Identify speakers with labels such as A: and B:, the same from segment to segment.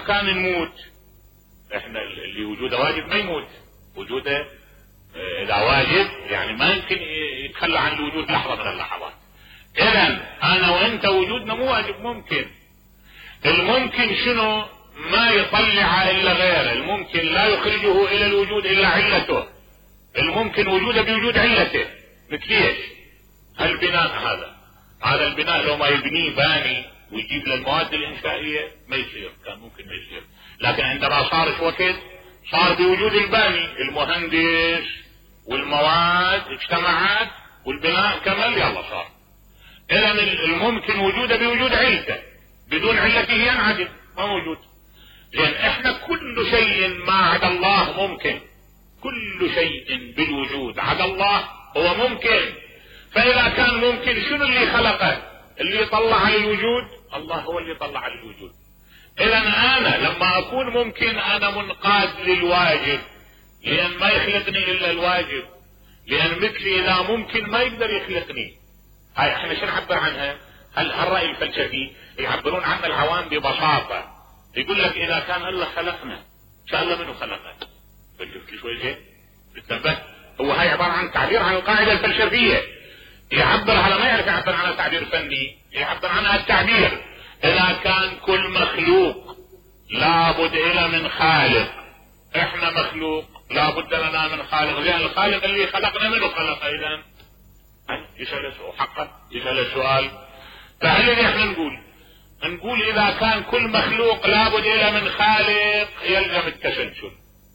A: كان نموت احنا اللي وجوده واجب ما يموت، وجوده اذا واجب يعني ما يمكن يتخلى عن الوجود لحظة من اللحظات. اذا انا وانت وجودنا مو واجب، ممكن. الممكن شنو؟ ما يطلع الا غيره، الممكن لا يخرجه الى الوجود الا علته، الممكن وجوده بوجود علته. مثل ايش؟ البناء هذا البناء لو ما يبنيه باني ويجيب له المواد الانشائيه ما يصير، كان ممكن ما يصير، لكن عندما صار شو وقت صار بوجود الباني، المهندس والمواد اجتمعت والبناء كمل، يلا صار. اذا الممكن وجوده بوجود علته، بدون علته ينعدم، ما موجود. لان احنا كل شيء ما عدا الله ممكن، كل شيء بالوجود عدا الله هو ممكن. فاذا كان ممكن شنو اللي خلقه؟ اللي طلع على الوجود الله، هو اللي طلع على الوجود. اذا انا لما اكون ممكن انا منقاد للواجب، لان ما يخلقني الا الواجب، لان مثلي اذا ممكن ما يقدر يخلقني. هاي احنا شو نعبر عنها؟ الرأي الفلسفي يعبرون عنها العوام ببساطة، يقول لك اذا كان الله خلقنا شاء الله منه خلقنا. شفت شوي زين؟ بتنبه؟ هو هاي عبارة عن تعبير عن القاعدة الفلسفية، يعبر على ما يعرف يعبر عنها تعبير فني، يعبر عنها التعبير. اذا كان كل مخلوق لابد الى من خالق، احنا مخلوق لابد لنا من خالق، لان الخالق اللي خلقنا منه خلق. اذا يسأل حقا يسأل السؤال، فهل اللي احنا نقول اذا كان كل مخلوق لابد الى من خالق يلزم التسلسل،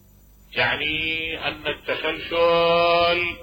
A: يعني ان التسلسل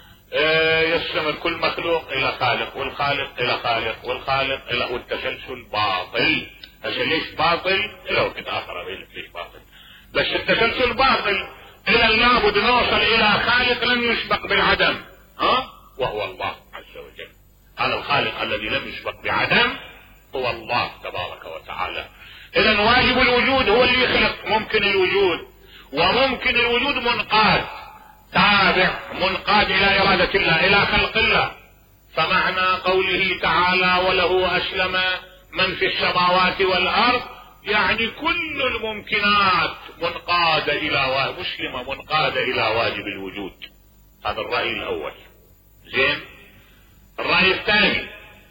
A: يشمل كل مخلوق الى خالق، والخالق الى خالق، والخالق الى، والتسلسل باطل. عشان ليش باطل؟ الى وقت اخر بين ليش باطل، بس التسلسل باطل. اذا لابد نوصل الى خالق لم يسبق بالعدم، وهو الله عز وجل. هذا الخالق الذي لم يسبق بعدم هو الله تبارك وتعالى. اذا واجب الوجود هو اللي يخلق ممكن الوجود، وممكن الوجود منقاد تابع، منقاد الى ارادة الله، الى خلق الله. فمعنى قوله تعالى وله اسلم من في السماوات والارض، يعني كل الممكنات منقادة الى مسلمة منقادة الى واجب الوجود. هذا الرأي الاول. زين. الرأي الثاني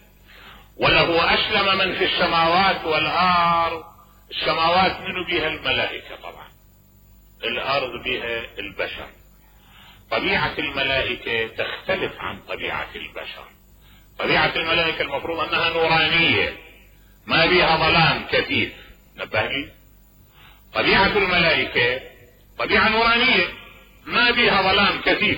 A: وله اسلم من في السماوات والارض، السماوات منو بها؟ الملائكة طبعا، الارض بها البشر. طبيعة الملائكة تختلف عن طبيعة البشر. طبيعة الملائكة المفروض انها نورانية ما بها ظلام كثيف، نبهني. طبيعة الملائكة طبيعة نورانية ما بها ظلام كثيف.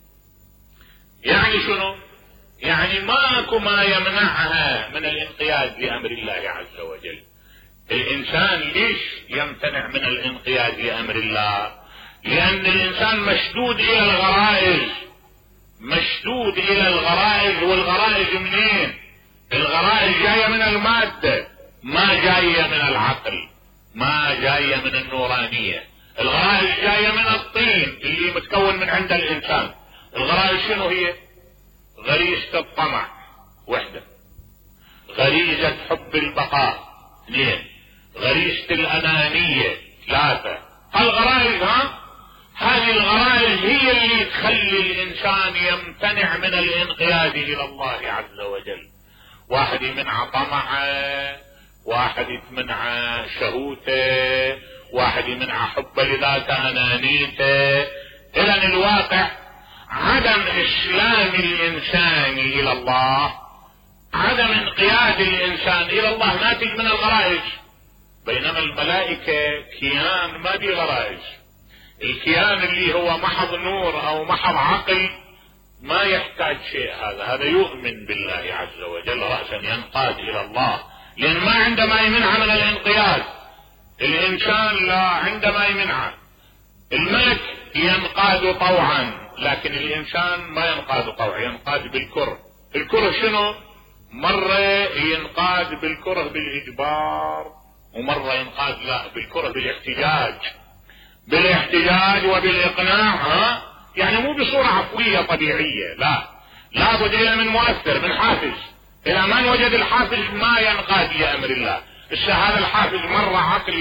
A: يعني شنو؟ يعني ماكو ما يمنعها من الانقياد لامر الله عز وجل. الانسان ليش يمتنع من الانقياد لامر الله؟ لان الانسان مشدود الى الغرائز، مشدود الى الغرائز. والغرائز منين؟ الغرائز جاية من المادة، ما جاية من العقل، ما جاية من النورانية. الغرائز جاية من الطين اللي متكون من عند الانسان. الغرائز شنو هي؟ غريزة الطمع وحدة، غريزة حب البقاء اثنين، غريزة الانانية ثلاثة. الغرائز هذه الغرائز هي اللي تخلي الانسان يمتنع من الانقياد الى الله عز وجل. واحد يمنع طمعه، واحد يمنع شهوته، واحد يمنع حبه لذاته انانيته. اذا الواقع عدم اسلام الانسان الى الله، عدم انقياد الانسان الى الله ناتج من الغرائز. بينما الملائكة كيان ما بيه غرائز. الكيان اللي هو محض نور او محض عقل ما يحتاج شيء. هذا يؤمن بالله عز وجل رأسا ينقاد الى الله، لان ما عندما يمنع من الانقياد. الانسان لا عندما يمنع. الملك ينقاد طوعا، لكن الانسان ما ينقاد طوعا، ينقاد بالكره. الكره شنو؟ مرة ينقاد بالكره بالاجبار، ومرة ينقاد لا بالكره بالاحتجاج، بالاحتجاج وبالاقناع. يعني مو بصورة عفوية طبيعية، لا، لابد الى من مؤثر، من حافز. اذا ما وجد الحافز ما ينقاد لامر الله. هذا الحافز مرة عقلي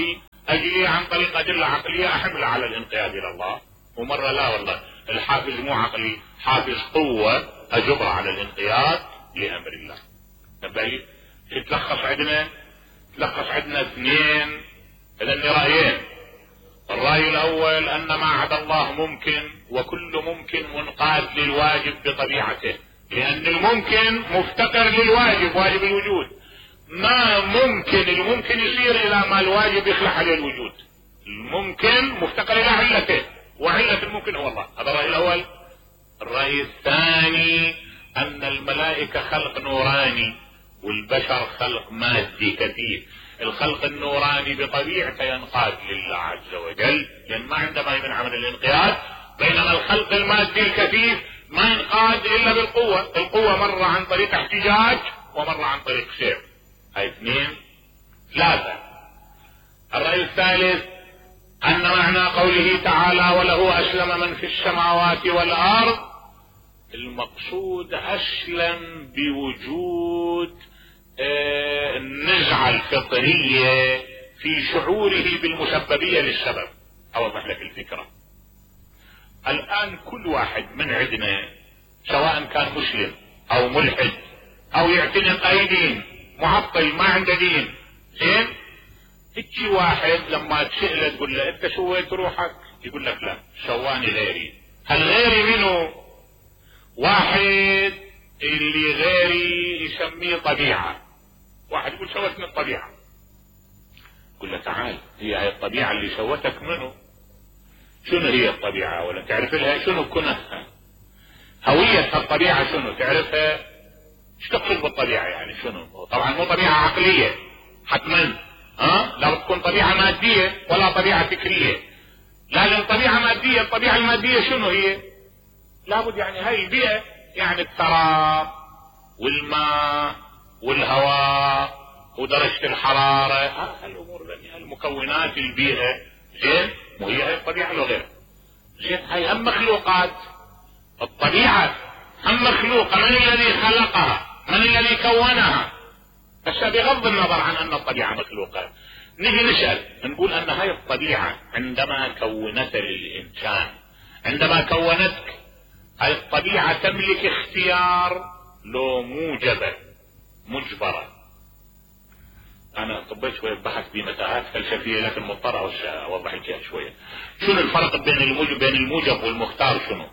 A: اجي عن طريق ادله عقليه احملها على الانقياد الى الله، ومره لا والله الحافز مو عقلي، حافز قوه اجبر على الانقياد لامر الله. تبين تلخص عندنا اثنين، اذا رايين. الراي الاول ان ما عدا الله ممكن، وكل ممكن منقاد للواجب بطبيعته، لان الممكن مفتقر للواجب، واجب الوجود. ما ممكن الممكن يصير الى ما الواجب يخلق عليه الوجود. الممكن مفتقر الى علته، وعلة الممكن هو الله. هذا الراي الاول. الراي الثاني ان الملائكة خلق نوراني والبشر خلق مادي كثيف. الخلق النوراني بطبيعته ينقاد لله عز وجل، لان ما عنده ما يمنع من الانقياد، بينما الخلق المادي الكثيف ما ينقاد الا بالقوة. القوة مرة عن طريق احتجاج ومرة عن طريق سير. هاي اثنين. ثلاثة، الرأي الثالث ان معنى قوله تعالى وله اسلم من في السماوات والارض، المقصود اسلم بوجود النزعة الفطرية في شعوره بالمسببية للسبب. اوضح لك الفكرة. الان كل واحد من عندنا سواء كان مسلم او ملحد او يعتنق اي دين، معطل ما عنده دين، زين، اجي واحد لما تسأله تقول له انت سويت روحك، يقول لك لا سواني غيري. هل غيري منه؟ واحد اللي غيري يسميه طبيعة. واحد يقول سوتني الطبيعة، يقول له تعال هي الطبيعة اللي سوتك منه. شنو هي الطبيعة؟ ولا تعرف لها شنو كنها؟ هوية الطبيعة شنو تعرفها؟ ايش تقصد بالطبيعة يعني شنو؟ طبعا مو طبيعة عقلية حتما، لا تكون طبيعة مادية ولا طبيعة فكرية. لازم طبيعة مادية. الطبيعة المادية شنو هي؟ لابد يعني هاي البيئة، يعني التراب والماء والهواء ودرجة الحرارة، الامور المكونات البيئة، زين، وهي هاي الطبيعة لو غير زين. هاي هم مخلوقات. الطبيعة هم مخلوقة. من الذي خلقها؟ من الذي كونها؟ بس بغض النظر عن ان الطبيعة مخلوقة، نجي نسأل نقول ان هاي الطبيعة عندما كونت للانسان، عندما كونتك، هاي الطبيعة تملك اختيار لو موجبة مجبرة؟ انا طبيت شوية بحث بمتاهات فلسفية لكن مضطر اوضح لك شوية. شنو الفرق بين الموجب والمختار؟ شنو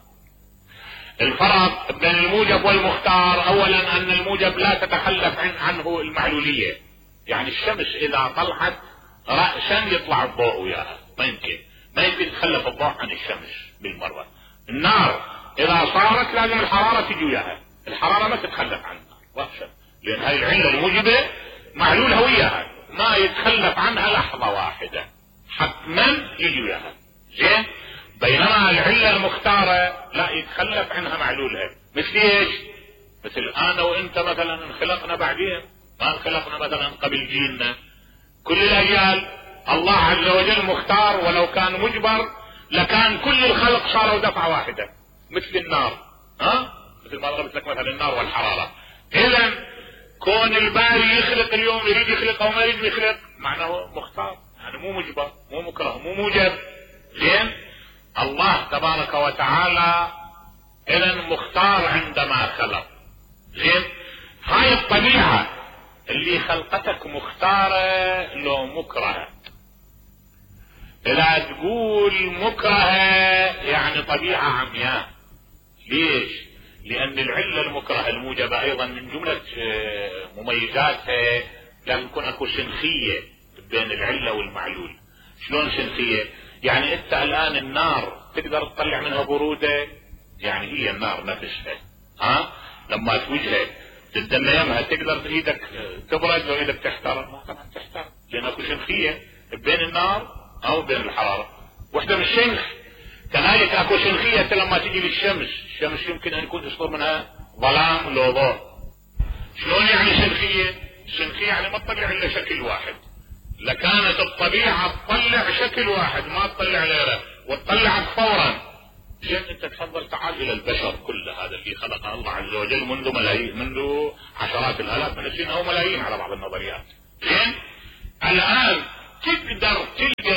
A: الفرق بين الموجب والمختار؟ اولا ان الموجب لا تتخلف عنه المعلولية. يعني الشمس اذا طلعت رأسا يطلع الضوء وياها، ما يمكن تخلف الضوء عن الشمس بالمرة. النار اذا صارت لازم الحرارة تجي وياها، الحرارة ما تتخلف عنها رأسا، لان هاي العلة الموجبة معلولها وياها، ما يتخلف عنها لحظة واحدة، حتما يجي وياها، زين. بينما العلة المختارة لا يتخلف عنها معلولها. مثل ايش؟ مثل انا وانت مثلا انخلقنا بعدين، ما انخلقنا مثلا قبل جيلنا. كل الاجيال الله عز وجل مختار، ولو كان مجبر لكان كل الخلق صاروا دفعة واحدة. مثل النار، مثل ما ضربت لك مثلا النار والحرارة. اذا كون الباري يخلق اليوم يريد يخلق او ما يريد يخلق، معناه مختار، يعني مو مجبر، مو مكره، مو موجب، زين. الله تبارك وتعالى اذا مختار عندما خلق، زين. هاي الطبيعة اللي خلقتك مختارة لو مكرهة. اذا تقول مكرهة يعني طبيعة عمياء. ليش؟ لان العلة المكرهة الموجبة ايضا من جملة مميزاتها لازم يكون اكو سنخية بين العلة والمعلول. شلون سنخية؟ يعني انت الان النار تقدر تطلع منها برودة، يعني هي النار نفسها، لما توجهها تدن يمها تقدر ايدك تبرد وايدك تحترق؟ ما طبعا تحترق، لان اكو سنخية بين النار او بين الحرارة، وحدة من الشنخ. كذلك اكو سنخية لما تجي للشمس، الشمس يمكن ان يكون تصدر منها ظلام لو ضوء. شلون يعني سنخية؟ السنخية يعني ما تطلع الا شكل واحد. لكانت الطبيعة تطلع شكل واحد ما تطلع غيره، وتطلعك فورا. زين، انت تفضل تعال الى البشر كل هذا اللي خلقه الله عز وجل منذ عشرات الالاف من السنين او ملايين على بعض النظريات. زين، الان تقدر تلقى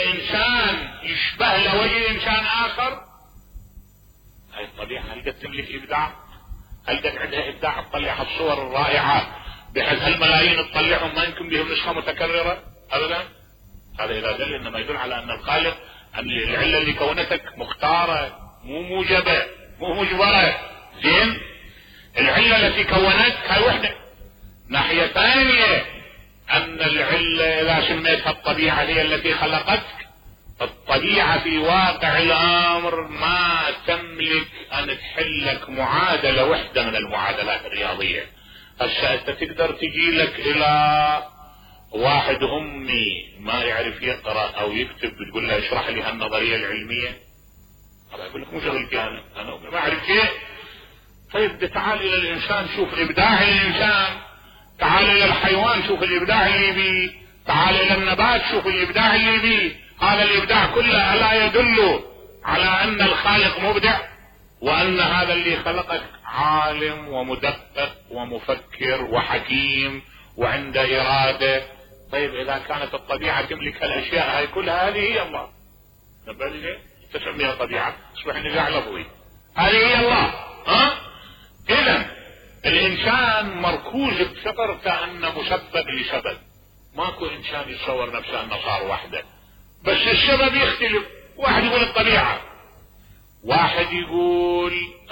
A: اخر. هاي الطبيعة هل قد تملك ابداع؟ هل قد عندها ابداع تطلع الصور الرائعة بحيث هالملايين تطلعهم ما يمكن بهم نسخة متكررة ابدا؟ هذا اذا دل انما يدل على ان الخالق ان العلة اللي كونتك مختارة مو موجبة مو مجبرة. زين، العلة التي كونتك هاي وحدة. ناحية ثانية ان العلة اذا سميتها الطبيعة هي التي خلقتك، الطبيعة في واقع الامر ما تملك ان تحلك معادلة وحدة من المعادلات الرياضية. هسه انت تقدر تجي لك الى واحد امي ما يعرف يقرأ او يكتب تقول له اشرح لي هالنظرية العلمية، هذا يقول لك مو شغلتي انا ما اعرف شيء. طيب تعال الى الانسان شوف ابداع الانسان، تعال الى الحيوان شوف الابداع اللي بيه، تعال الى النبات شوف الابداع اللي بيه. هذا الابداع كله لا يدل على ان الخالق مبدع وان هذا اللي خلقك عالم ومدقق ومفكر وحكيم وعنده ارادة. طيب اذا كانت الطبيعة تملك الاشياء هاي كلها، هذه هي الله. نبالي ليه تسميها طبيعة؟ اصبح نزاع لفظي. هذه هي الله. اذا الانسان مركوز بفطر كأنه مسبب لسبب. ماكو انسان يتصور نفسه انه صار وحده، بس السبب يختلف. واحد يقول الطبيعة، واحد يقول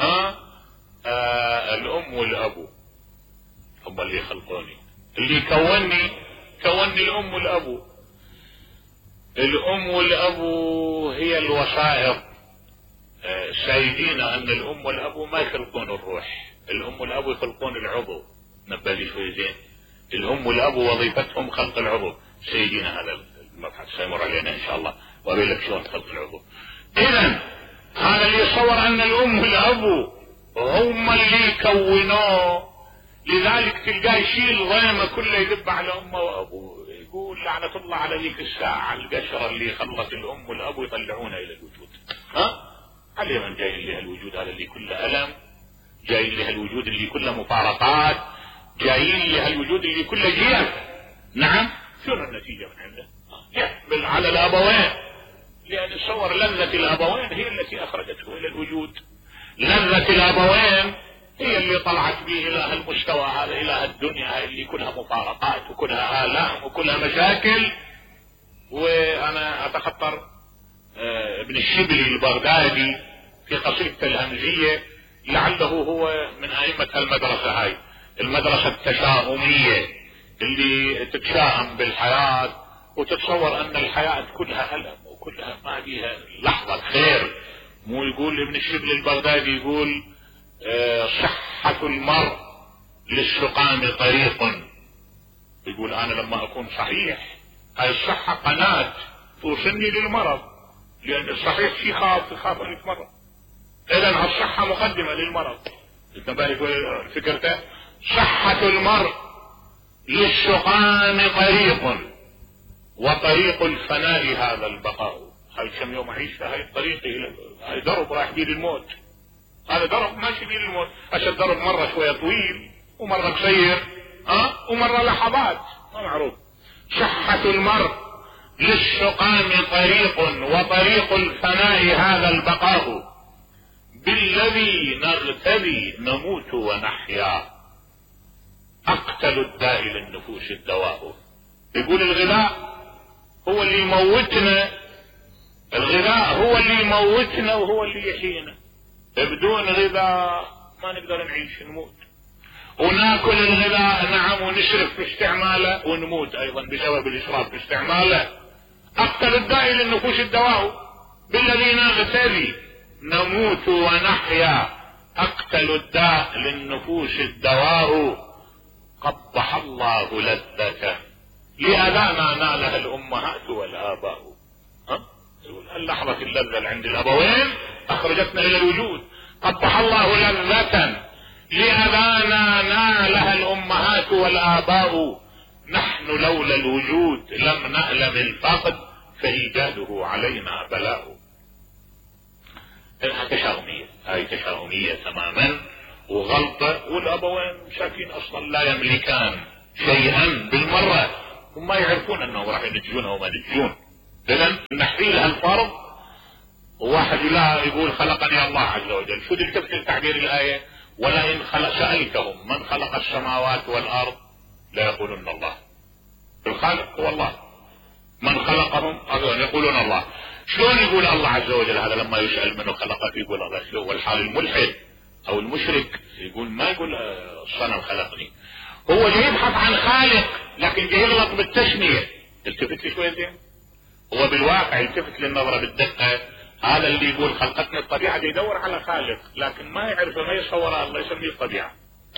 A: الام والابو هم اللي خلقوني، اللي كوني الام والابو. الام والابو هي الوسائط. سيدينا ان الام والابو ما يخلقون الروح، الام والابو يخلقون العضو. نبالي شوي زين. الام والابو وظيفتهم خلق العضو. سيدينا هذا المبحث سيمر علينا ان شاء الله وابي لك شلون خلق العضو. اذا هذا اللي يصور ان الام والابو هم اللي كونوه، لذلك تلقاه يشيل ضيمه كله يدب على امه وابوه، يقول لعنة الله على ذيك الساعة القشرة اللي خلت الام والابو يطلعونها الى الوجود. علي من جاي لها الوجود هذا اللي كله الم، جاي لها الوجود اللي كله مفارقات، جاي لها الوجود اللي كله جيف. نعم، شنو النتيجة من عنده؟ يحمل على الابوين، لان تصور لذة الابوين هي التي اخرجته الى الوجود. لذة الابوين هي اللي طلعت به الى المستوى هذا، الى الدنيا هاي اللي كلها مفارقات وكلها آلام وكلها مشاكل. وانا اتخطر ابن الشبلي البغدادي في قصيدته الهمزية، لعله هو من ائمة المدرسة هاي، المدرسة التشاؤمية اللي تتشائم بالحياة وتتصور ان الحياة كلها ألم وكلها ما فيها لحظة خير. مو يقول ابن الشبلي البغدادي يقول صحة المرء للسقام طريق. يقول انا لما اكون صحيح هاي الصحة قناة توصلني للمرض، لان الصحيح شيء يخاف ان يتمرض. اذا الصحة مقدمة للمرض. يقول فكرته صحة المرء للسقام طريق وطريق الفناء هذا البقاء. هاي كم يوم اعيش هاي الطريق، هاي درب رايح بيه للموت، هذا درب ماشي بيه للموت. عشان الدرب مرة شوية طويل ومرة قصير ومرة لحظات ما معروف. صحة المرء للسقام طريق وطريق الفناء هذا البقاء، بالذي نغتدي نموت ونحيا، اقتل الداء للنفوس الدواء. يقول الغذاء هو اللي يموتنا، الغذاء هو اللي يموتنا وهو اللي يحيينا. بدون غذاء ما نقدر نعيش، نموت. وناكل الغذاء نعم ونشرف في استعماله ونموت ايضا بسبب الاسراف في استعماله. اقتل الداء للنفوس الدواء بالذي نغتدي نموت ونحيا، اقتل الداء للنفوس الدواء، قبح الله لذته لأذانا نالها الامهات والاباء. اللحظة اللذة اللي عند الابوين اخرجتنا الى الوجود. قبح الله لذة لأذانا نالها الامهات والاباء، نحن لولا الوجود لم نألم الفقد فإيجاده علينا بلاء. تشاؤمية، هاي تشاؤمية تماما وغلطة. والابوين مساكين اصلا لا يملكان شيئا بالمرة، هم ما يعرفون انهم راح ينتجون او ما ينتجون. اذا نحيل هالفرض وواحد لا يقول خلقني الله عز وجل. شو تلتفت تعبير الآية؟ ولئن سألتهم من خلق السماوات والأرض لا يقولون الله. الخالق هو الله، من خلقهم يقولون الله. شلون يقول الله عز وجل هذا لما يسأل منه خلقك يقول الله؟ شلون؟ والحال الملحد او المشرك يقول ما يقول الصنم خلقني، هو جاي يبحث عن خالق لكن جاي يغلط بالتسمية. التفت شوي زين، هو بالواقع يلتفت للنظرة بالدقة. هذا اللي يقول خلقتني الطبيعة يدور على خالق لكن ما يعرف، ما يصور الله، يسميه الطبيعة.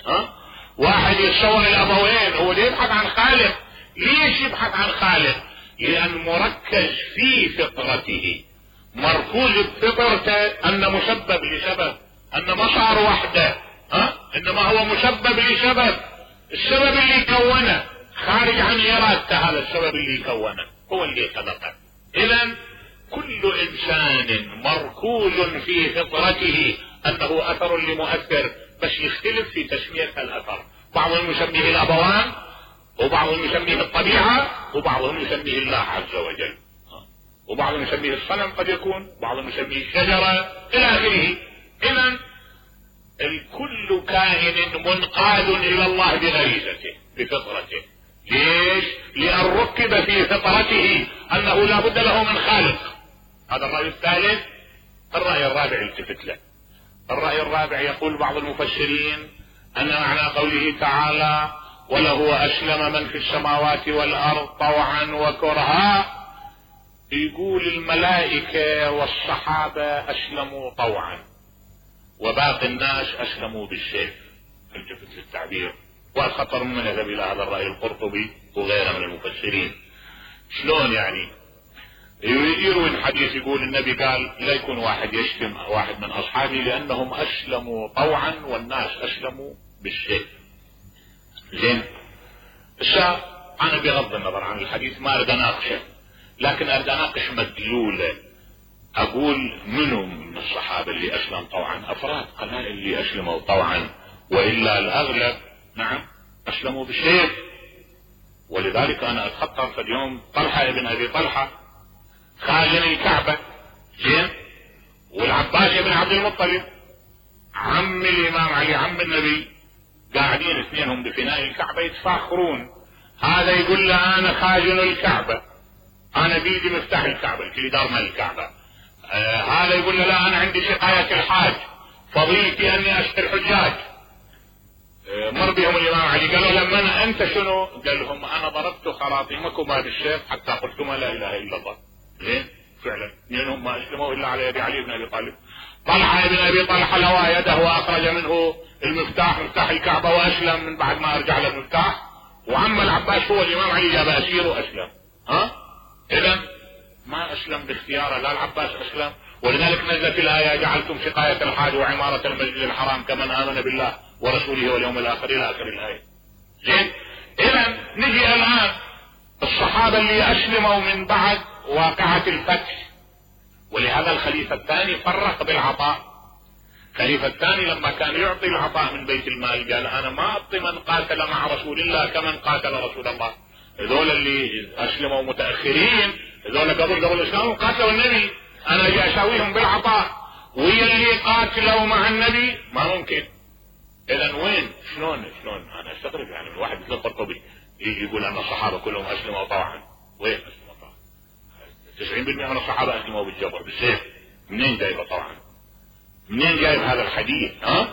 A: واحد يتصور الابوين، هو يبحث عن خالق. ليش يبحث عن خالق؟ لان مركز في فطرته، مركوز بفطرته ان مسبب لسبب، ان ما صار وحده، انما هو مسبب لسبب. السبب اللي كونه خارج عن ارادته، هذا السبب اللي كونه هو اللي خلقه. اذا كل انسان مركوز في فطرته انه اثر لمؤثر، بس يختلف في تسمية الاثر. بعضهم يسميه الابوان، وبعضهم يسميه الطبيعة، وبعضهم يسميه الله عز وجل، وبعضهم يسميه الصنم قد يكون، بعضهم يسميه الشجرة الى اخره. اذا الكل كائن منقاد الى الله بغريزته بفطرته. ليش؟ لان ركب في فطرته انه لا بد له من خالق. هذا الرأي الثالث. الرأي الرابع التفت له. الرأي الرابع يقول بعض المفسرين ان معنى قوله تعالى وله اسلم من في السماوات والارض طوعا وكرها، يقول الملائكة والصحابة اسلموا طوعا وباقي الناس اسلموا بالسيف. التفت للتعبير. والخطر من يذهب الى هذا الرأي القرطبي وغيره من المفسرين. شلون يعني؟ يروي الحديث يقول النبي قال لا يكون واحد يشتم واحد من اصحابي لانهم اسلموا طوعا والناس اسلموا بالسيف. زين، انا بغض النظر عن الحديث ما اريد اناقشه، لكن اريد اناقش مدلوله. اقول منو من الصحابه اللي اسلم طوعا؟ افراد قلائل اللي اسلموا طوعا، والا الاغلب نعم اسلموا بالسيف. ولذلك انا اتخطر في اليوم طلحه ابن ابي طلحه خازن الكعبه، زين، والعباس بن عبد المطلب عم الامام علي عم النبي، قاعدين اثنينهم بفناء الكعبه يتفاخرون. هذا يقول له انا خازن الكعبه، انا بيدي مفتاح الكعبه اللي دار مال الكعبه. هذا يقول له لا انا عندي سقايه الحاج، فضيلتي اني اشفي الحجاج. مر بهم الامام علي قالوا لما انت شنو؟ قال لهم انا ضربت خراطيمكما بالسيف حتى قلتما لا اله الا الله. زين، فعلا اثنينهم ما اسلموا الا على يد علي بن ابي طالب. طلحه بن ابي طلحه لوى يده واخرج منه المفتاح، مفتاح الكعبه، واسلم من بعد ما ارجع له المفتاح. وعم العباس هو الامام علي جاب اسير واسلم. اذا ما اسلم باختياره، لا العباس اسلم. ولذلك نزلت الايه جعلتم سقايه الحاج وعماره المسجد الحرام كمن امن بالله ورسوله واليوم الاخر الى اخر الايه. زين، اذا نجي الان الصحابه اللي اسلموا من بعد واقعه الفتح. ولهذا الخليفه الثاني فرق بالعطاء. الخليفه الثاني لما كان يعطي العطاء من بيت المال قال انا ما اعطي من قاتل مع رسول الله كمن قاتل رسول الله. هذول اللي اسلموا متاخرين، هذول قبل الاسلام قاتلوا النبي، انا اجي اساويهم بالعطاء. ويا اللي قاتلوا مع النبي ما ممكن. اذا وين شلون انا استغرب يعني من واحد مثل القرطبي يجي يقول ان الصحابه كلهم اسلموا طوعا. وين اسلموا طوعا؟ 90% من الصحابه اسلموا بالجبر بالسيف. منين جايبه طوعا؟ منين جايب هذا الحديث؟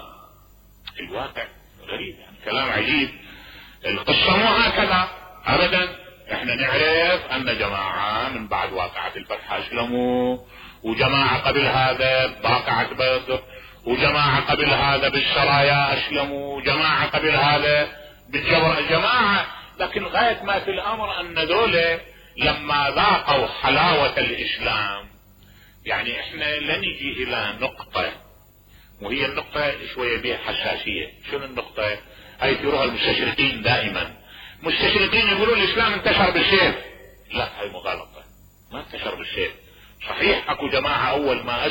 A: الواقع غريب يعني، كلام عجيب. القصه مو هكذا ابدا. احنا نعرف ان جماعه من بعد واقعه الفتح اسلموا، وجماعه قبل هذا واقعه بدر، وجماعه قبل هذا بالسرايا اسلموا، وجماعه قبل هذا بالجبر جماعه. لكن غايه ما في الامر ان ذولا لما ذاقوا حلاوه الاسلام، يعني احنا لنجي الى نقطه، وهي النقطه شويه بها حساسيه. شنو النقطه؟ هاي يروها المستشرقين دائما. مستشرقين يقولون الاسلام انتشر بالسيف. لا، هاي مغالطه، ما انتشر بالسيف. صحيح اكو جماعه اول ما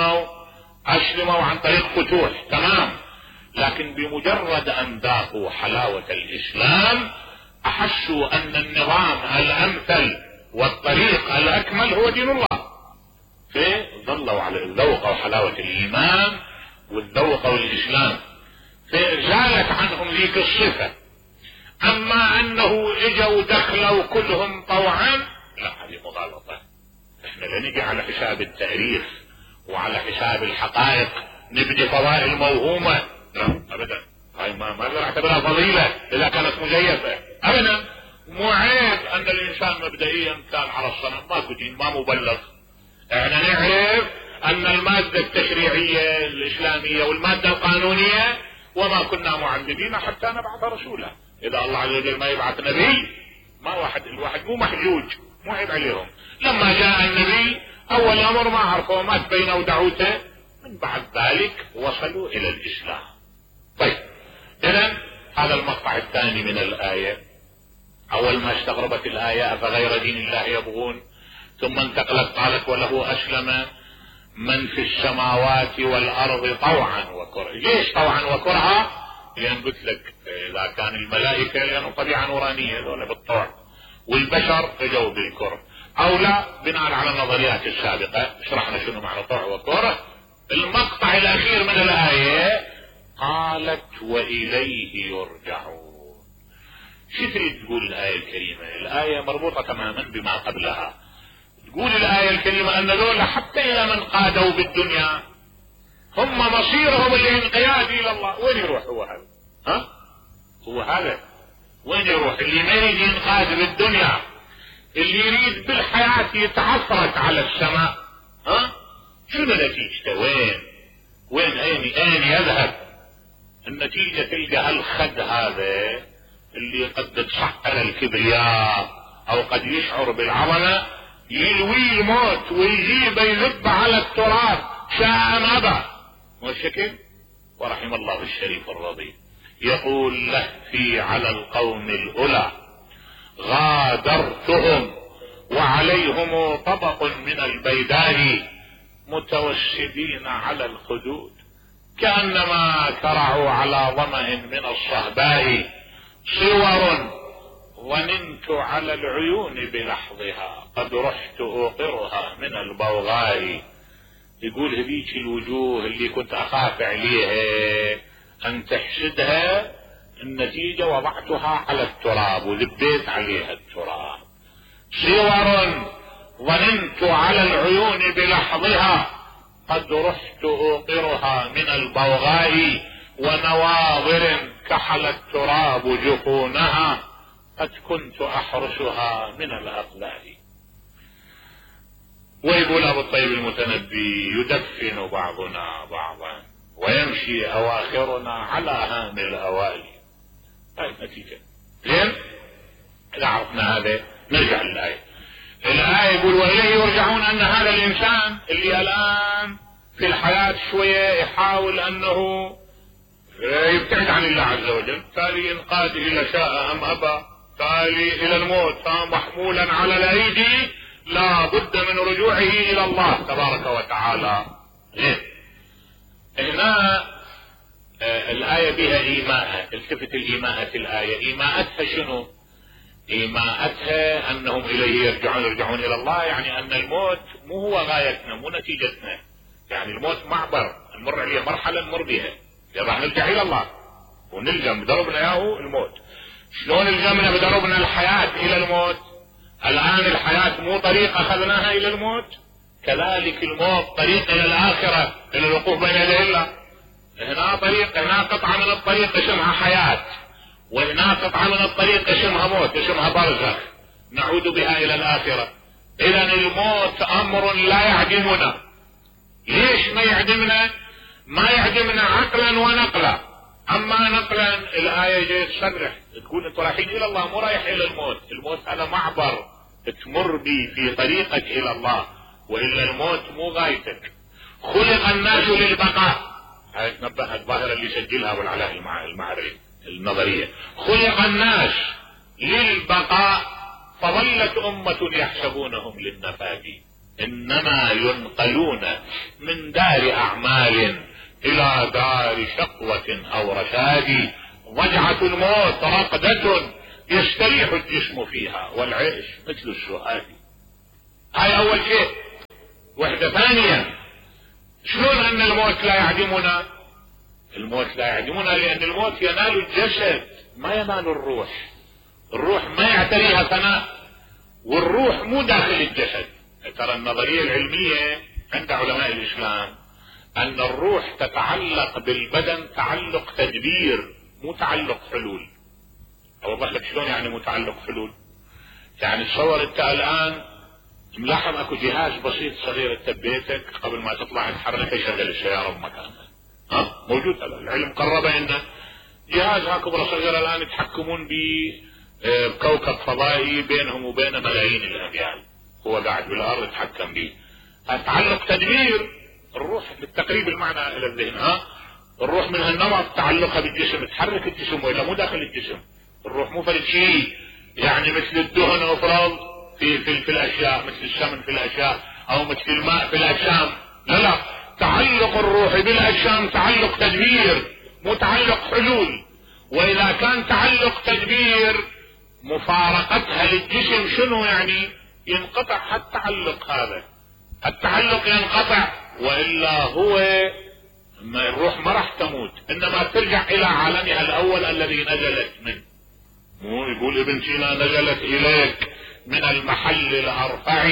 A: اسلموا عن طريق فتوح، تمام، لكن بمجرد ان ذاقوا حلاوه الاسلام احسوا ان النظام الامثل والطريق الاكمل هو دين الله. ظلوا على ذوقوا حلاوة الإيمان والذوقوا الإسلام، فزالت عنهم ذيك الصفة. أما أنه إجوا دخلوا كلهم طوعا، لا، هذه مغالطة. احنا لا نجي على حساب التاريخ وعلى حساب الحقائق نبني فضائل موهومة، لا أبدا. هاي ما نعتبرها فضيلة إذا كانت مزيفة أبدا. مو عيب أن الإنسان مبدئيا كان على الصنم، ماكو دين، ما مبلغ. احنا نعرف أن المادة التشريعية الإسلامية والمادة القانونية، وما كنا معذبين حتى نبعث رسولا. إذا الله عز وجل ما يبعث نبي، ما الواحد مو محجوج، مو عيب عليهم. لما جاء النبي أول أمر ما عرفوا، ما تبينوا دعوته، من بعد ذلك وصلوا إلى الإسلام. طيب، إذن هذا المقطع الثاني من الآية. أول ما استغربت الآية أفغير دين الله يبغون، ثم انتقلت قالت وله أسلم من في السماوات والأرض طوعا وكرها. ليش طوعا وكرها؟ لأن قلت لك إذا كان الملائكة لأنه طبيعة نورانية ذولا بالطوع، والبشر اجوا بالكره، أو لا بناء على النظريات السابقة شرحنا شنو معنى طوع وكره. المقطع الأخير من الآية قالت وإليه يرجعون. شو تريد تقول الآية الكريمة؟ الآية مربوطة تماما بما قبلها. تقول الآية الكريمة أن ذولا حتى إلى من قادوا بالدنيا هم مصيرهم الانقياد إلى الله. وين يروح هو هذا؟ هو هذا وين يروح؟ اللي ما يريد ينقاد بالدنيا، اللي يريد بالحياة يتعفرت على السماء، شنو نتيجته؟ وين أين يذهب؟ النتيجة تلقى هالخد هذا اللي قد تصحر الكبرياء أو قد يشعر بالعظمة، يلوي الموت ويجيب يذب على التراب شاء أبى. والشكل ورحم الله الشريف الرضي يقول له في على القوم الأولى غادرتهم وعليهم طبق من البيداء متوسدين على الخدود كأنما كرعوا على ظمأ من الصهباء صور ونمت على العيون بلحظها قد رحت أوقرها من البوغاء. يقول هذيك الوجوه اللي كنت أخاف عليها أن تحسدها، النتيجة وضعتها على التراب وذبيت عليها التراب. صور ظننت على العيون بلحظها قد رحت أوقرها من البوغاء ونواظر كحل التراب جفونها قد كنت أحرسها من الأقلال. ويقول أبو الطيب المتنبي يدفن بعضنا بعضا ويمشي أواخرنا على هام الأوالي. هاي النتيجة. زين، إذا عرفنا هذا نرجع للآية. الآية يقول وإليه يرجعون، أن هذا الإنسان اللي الآن في الحياة شوية يحاول أنه يبتعد عن الله عز وجل، تالي ينقاد إلى شاء أم أبى، تالي إلى الموت محمولا على الأيدي، لا بد من رجوعه إلى الله تبارك وتعالى. هنا الآية بها إيماء. التفت الإيماءة الآية، إيماءتها شنو؟ إيماءتها أنهم إليه يرجعون إلى الله، يعني أن الموت مو هو غايتنا، مو نتيجتنا، يعني الموت معبر نمر عليه، مرحلة نمر بها، راح نرجع إلى الله ونلزم بدربنا إياه الموت. شلون الزمنا بدربنا الحياة إلى الموت؟ الآن الحياة مو طريق أخذناها إلى الموت، كذلك الموت طريق إلى الآخرة، إلى الوقوف بين يدي الله. هنا طريق، هنا قطعة من الطريق اسمها حياة، وهنا قطعة من الطريق اسمها موت، اسمها برزخ نعود بها إلى الآخرة. إذن الموت أمر لا يعدمنا. ليش ما يعدمنا؟ ما يعدمنا عقلا ونقلا. أما نقلا الآية جاي تصرح تكون انتوا رايحين إلى الله، مو رايح إلى الموت. الموت هذا معبر تمر بي في طريقك إلى الله، وإلا الموت مو غايتك. خلق الناس للبقاء، هاي تنبه الظاهرة اللي سجلها أبو العلاء المعرفي النظرية. خلق الناس للبقاء فظلت أمة يحسبونهم للنفاد، إنما ينقلون من دار أعمال إلى دار شقوة أو رشاد. ضجعة الموت رقدة يستريح الجسم فيها والعيش مثل السؤال. هاي أول شيء. وحدة ثانية، شلون أن الموت لا يعدمنا؟ الموت لا يعدمنا لأن الموت ينال الجسد ما ينال الروح. الروح ما يعتريها فناء، والروح مو داخل الجسد. ترى النظرية العلمية عند علماء الإسلام أن الروح تتعلق بالبدن تعلق تدبير مو تعلق حلول. أوضح لك شلون يعني مو تعلق حلول. يعني تصور أنت الآن ملاحظ أكو جهاز بسيط صغير أنت ببيتك قبل ما تطلع تحرك يشغل السيارة بمكانها. موجود هذا العلم قرب إنه جهاز هكبر صغير الآن يتحكمون بكوكب فضائي بينهم وبين ملايين الأميال، هو قاعد بالأرض يتحكم به. تعلق تدبير الروح بالتقريب المعنى إلى الذهن. الروح من هالنمط تعلقها بالجسم، تحرك الجسم وإلا مو داخل الجسم. الروح مو فرد شيء يعني مثل الدهن أفرض في الأشياء، مثل السمن في الأشياء أو مثل الماء في الأجسام. لا، تعلق الروح بالأجسام تعلق تدبير مو تعلق حلول. وإذا كان تعلق تدبير مفارقتها للجسم شنو يعني؟ ينقطع التعلق هذا، التعلق ينقطع، وإلا هو الروح ما راح تموت إنما ترجع إلى عالمها الأول الذي نزلت منه. مو يقول ابن سينا نزلت إليك من المحل الأرفع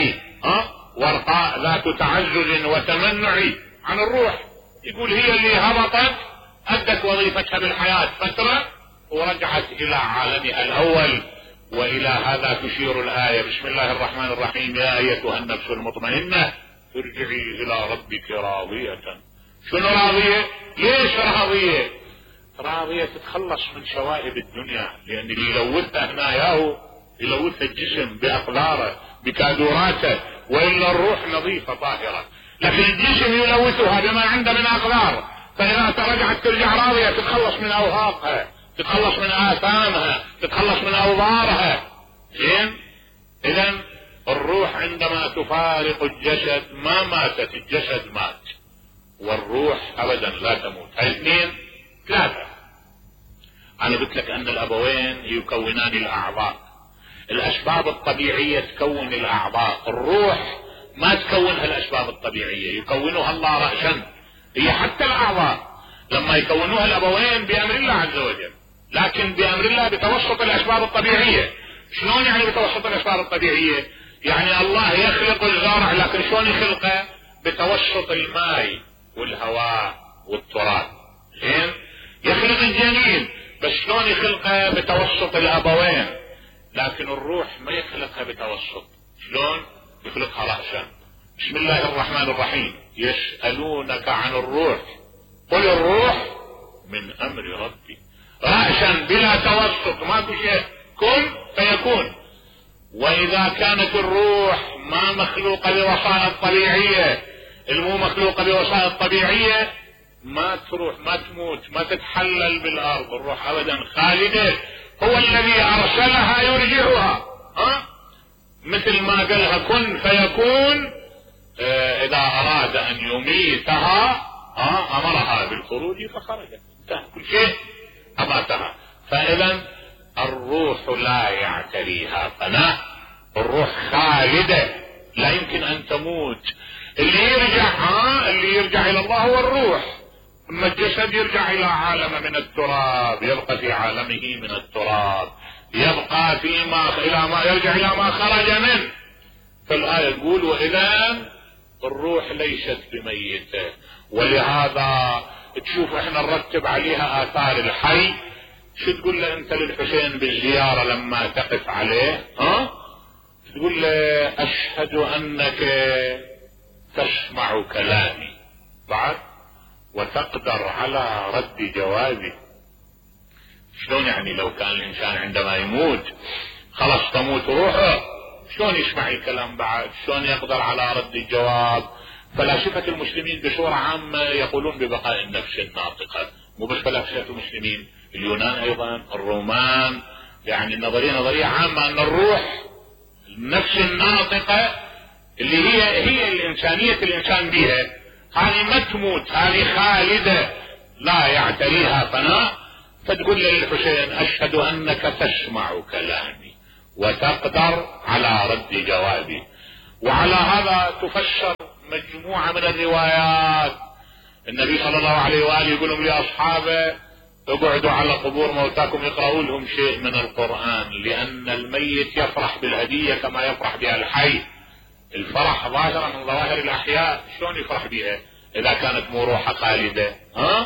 A: ورقاء ذات تعزز وتمنع عن الروح. يقول هي اللي هبطت أدت وظيفتها بالحياة فترة ورجعت إلى عالمها الأول. وإلى هذا تشير الآية بسم الله الرحمن الرحيم يا أيتها النفس المطمئنة ارجعي إلى ربك راضية. شنو راضية؟ ليش راضية؟ راضية تتخلص من شوائب الدنيا، لأن اللي يلوثها هنا ياهو يلوث الجسم بأقداره بكادوراته، وإلا الروح نظيفة طاهرة، لكن الجسم يلوثها بما عنده من أقدار. فإذا رجعت ترجع راضية تتخلص من أوهاقها، تتخلص من آثامها، تتخلص من أوضارها. زين؟ إذن الروح عندما تفارق الجسد ما ماتت، الجسد مات، والروح أبدا لا تموت. هاي اثنين. ثلاثة، أنا قلت لك أن الأبوين يكونان الأعضاء، الأسباب الطبيعية تكون الأعضاء، الروح ما تكونها الأسباب الطبيعية، يكونها الله رأسا. هي حتى الأعضاء لما يكونوها الأبوين بأمر الله عز وجل، لكن بأمر الله بتوسط الأسباب الطبيعية. شلون يعني بتوسط الأسباب الطبيعية؟ يعني الله يخلق الزرع، لكن شلون يخلقه؟ بتوسط الماء والهواء والتراب. زين؟ يخلق الجنين، بس شلون يخلقه؟ بتوسط الأبوين. لكن الروح ما يخلقها بتوسط. شلون؟ يخلقها رأسا. بسم الله الرحمن الرحيم يسألونك عن الروح قل الروح من أمر ربي. رأسا بلا توسط، ماكو شيء، كن فيكون. وإذا كانت الروح ما مخلوقة بوسائط طبيعية، المو مخلوقة بوسائط طبيعية، ما تروح، ما تموت، ما تتحلل بالأرض، الروح أبدا خالدة. هو الذي أرسلها يرجعها، مثل ما قالها كن فيكون. إذا أراد أن يميتها أمرها بالخروج فخرجت، انتهى كل شيء، أماتها. فإذا الروح لا يعتريها فناء، الروح خالدة لا يمكن أن تموت. اللي يرجع إلى الله هو الروح، أما الجسد يرجع إلى عالم من التراب، يبقى في عالمه من التراب، يبقى يرجع إلى ما خرج منه. فالآية تقول وإذا الروح ليست بميتة. ولهذا تشوف احنا نرتب عليها آثار الحي. شو تقول له انت للحسين بالزيارة لما تقف عليه؟ تقول له أشهد أنك تسمع كلامي بعد وتقدر على رد جوابي. شلون يعني لو كان الإنسان عندما يموت خلاص تموت روحه، شلون يسمع الكلام بعد؟ شلون يقدر على رد الجواب؟ فلاسفة المسلمين بصورة عامة يقولون ببقاء النفس الناطقة، مو بس فلاسفة المسلمين، اليونان أيضا، الرومان، يعني نظرية عامة أن الروح النفس الناطقة اللي هي الإنسانية الإنسان بها، هذه ما تموت، هذه خالدة لا يعتريها فناء. فتقول للحسين أشهد أنك تسمع كلامي وتقدر على رد جوابي. وعلى هذا تفسر مجموعة من الروايات. النبي صلى الله عليه وآله يقول لهم لأصحابه اقعدوا على قبور موتاكم يقرأوا لهم شيء من القرآن، لأن الميت يفرح بالهدية كما يفرح بها الحي. الفرح ظاهرة من ظواهر الأحياء، شلون يفرح بها إذا كانت مو روحه خالدة؟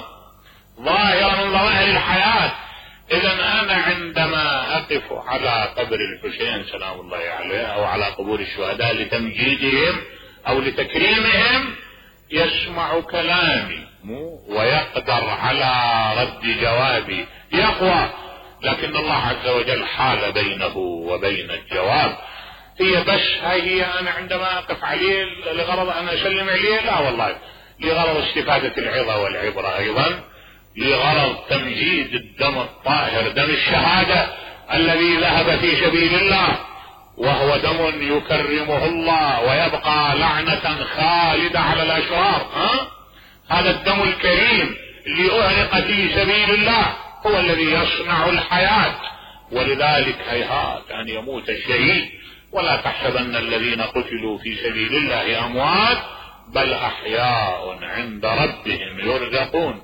A: ظاهرة من ظواهر الحياة. إذا أنا عندما أقف على قبر الحسين سلام الله عليه أو على قبور الشهداء لتمجيدهم أو لتكريمهم، يسمع كلامي ويقدر على رد جوابي، يقوى. لكن الله عز وجل حال بينه وبين الجواب. هي بس هي أنا عندما أقف عليه لغرض أن أسلم عليه؟ لا والله، لغرض استفادة العظة والعبرة، أيضا لغرض تمجيد الدم الطاهر، دم الشهادة الذي ذهب في سبيل الله، وهو دم يكرمه الله ويبقى لعنة خالدة على الأشرار. هذا الدم الكريم اللي أهرق في سبيل الله هو الذي يصنع الحياة. ولذلك هيهات أن يموت الشهيد، ولا تحسبن الذين قتلوا في سبيل الله أموات بل أحياء عند ربهم يرزقون.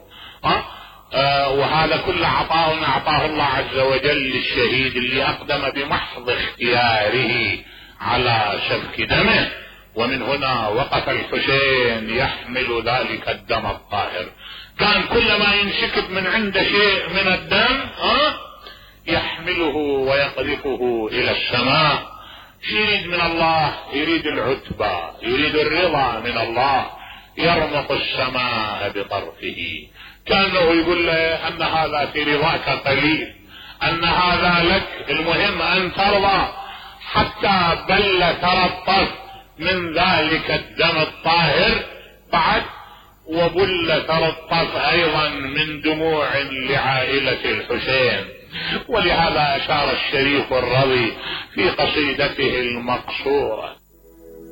A: وهذا كل عطاء أعطاه الله عز وجل للشهيد اللي أقدم بمحض اختياره على سفك دمه. ومن هنا وقف الحسين يحمل ذلك الدم الطاهر. كان كلما ينسكب من عنده شيء من الدم يحمله ويقذفه إلى السماء. يريد من الله، يريد العتبى، يريد الرضا من الله، يرمق السماء بطرفه، كانه يقول له أن هذا في رضاك قليل، أن هذا لك، المهم أن ترضى حتى بل ترطف من ذلك الدم الطاهر بعد، وبل ترطف أيضا من دموع لعائلة الحسين. ولهذا أشار الشريف الرضي في قصيدته المقصورة